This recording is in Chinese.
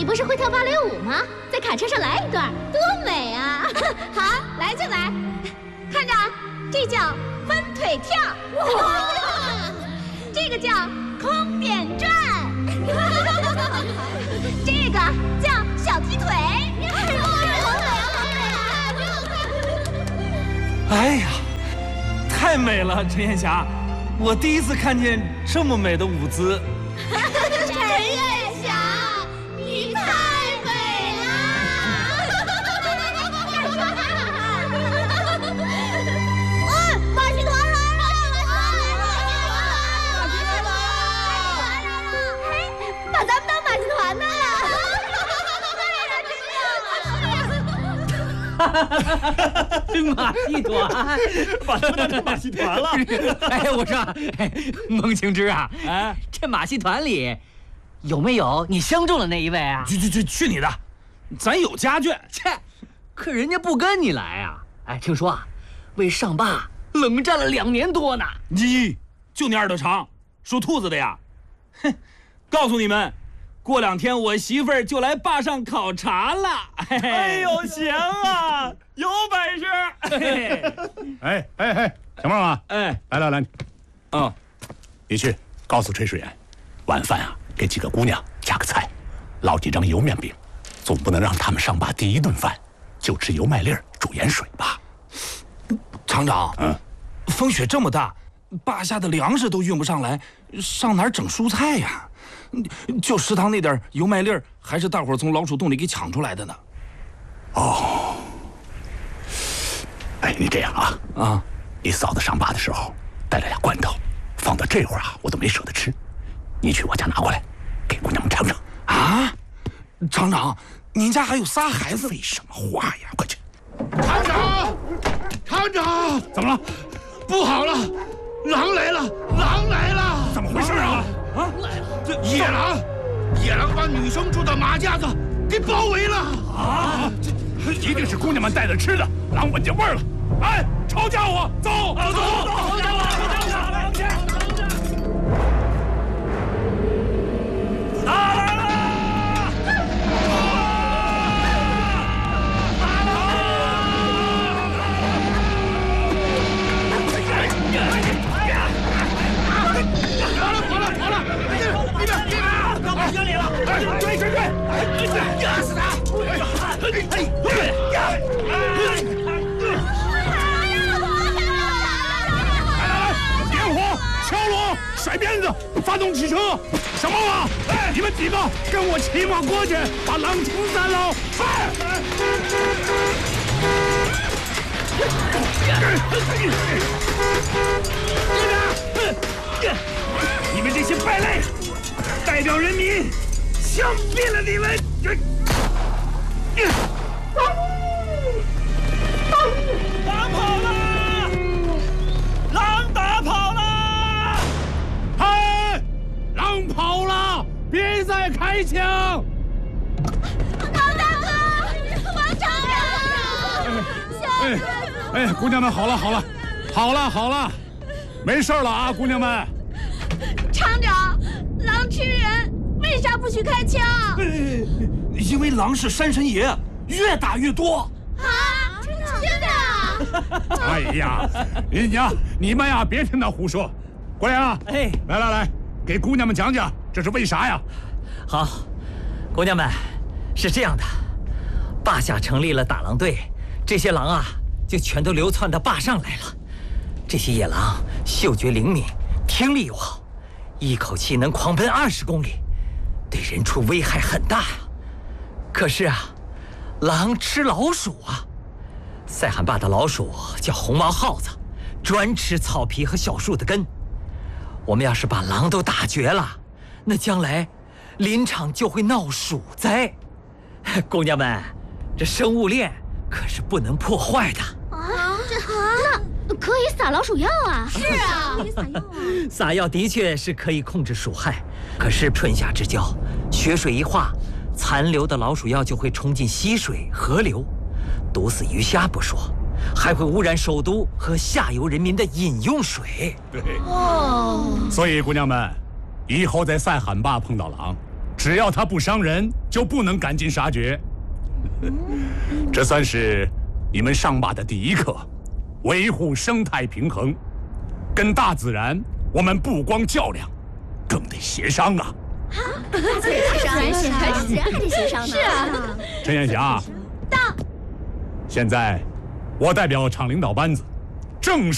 你不是会跳芭蕾舞吗？在卡车上来一段，多美啊！好，来就来，看着，这叫翻腿跳，这个叫空点转，这个叫小踢腿。 哎呀，太美了，陈艳霞，我第一次看见这么美的舞姿。 陈艳霞，你太美了！马戏团来了！把咱们当马戏团呢！ 马戏团， 把他们当成马戏团了。 哎，我说，孟庆之啊，这马戏团里有没有你相中的那一位啊？ 去你的！咱有家眷。 切，可人家不跟你来啊！哎，听说啊，为上坝冷战了2年多呢。 你就你耳朵长，属兔子的呀？哼！告诉你们，过2天我媳妇儿就来坝上考察了。哎呦，行啊，有本事！ 哎，小孟啊，来，你去告诉炊事员，晚饭啊给几个姑娘加个菜，烙几张油面饼，总不能让他们上坝第一顿饭就吃油麦粒儿煮盐水吧？ 厂长，风雪这么大，坝下的粮食都运不上来，上哪儿整蔬菜呀？就食堂那点油麦粒儿，还是大伙儿从老鼠洞里给抢出来的呢。 哦，哎，你这样啊，你嫂子上坝的时候带了俩罐头，放到这会儿啊，我都没舍得吃。你去我家拿过来，给姑娘们尝尝。 啊，厂长，您家还有仨孩子， 废什么话呀？快去！ 厂长， 怎么了？ 不好了，狼来了！ 怎么回事啊？ 这野狼把女生住的马架子给包围了！ 这一定是姑娘们带的吃的，狼闻见味儿了。哎，抄家伙，走！追！压死他！点火，敲锣，甩鞭子，发动汽车！小孟啊，你们几个跟我骑马过去，把狼清散喽！你们这些败类，代表人民枪毙了你们！ 狼跑了！狼打跑了！ 嗨，狼跑了，别再开枪！ 王大哥，王厂长， 哎，姑娘们，好了，没事了啊，姑娘们。 厂长，狼吃人，为啥不许开枪？ 因为狼是山神爷，越打越多。 啊，真的？ 哎呀，你们呀，别听他胡说。过来啊！来，给姑娘们讲讲这是为啥呀？ 好，姑娘们，是这样的，坝下成立了打狼队，这些狼啊，就全都流窜到坝上来了。这些野狼嗅觉灵敏，听力又好，一口气能狂奔20公里，对人畜危害很大呀。可是啊，狼吃老鼠啊。塞罕坝的老鼠叫红毛耗子，专吃草皮和小树的根。我们要是把狼都打绝了，那将来林场就会闹鼠灾。姑娘们，这生物链可是不能破坏的。 那可以撒老鼠药啊？是啊，可以撒药啊。 撒药的确是可以控制鼠害，可是春夏之交，雪水一化，残留的老鼠药就会冲进溪水、河流，毒死鱼虾不说，还会污染首都和下游人民的饮用水。 对，所以姑娘们，以后在塞罕坝碰到狼， 只要它不伤人，就不能赶尽杀绝。这算是你们上马的第一课，维护生态平衡。跟大自然，我们不光较量，更得协商啊！ 大自然还得协商呢。是啊。 陈艳霞，到。现在，我代表厂领导班子，正式